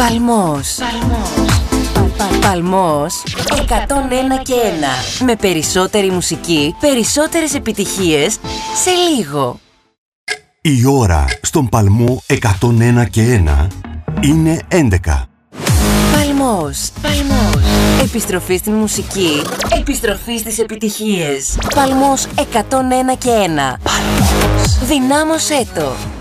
Παλμός. Παλμός 101 και 1. Με περισσότερη μουσική, περισσότερες επιτυχίες σε λίγο. Η ώρα στον Παλμό 101 και 1 είναι 11. Παλμός. Επιστροφή στην μουσική, επιστροφή στις επιτυχίες. Παλμός 101 και 1. Παλμός. Δυνάμωσέ το.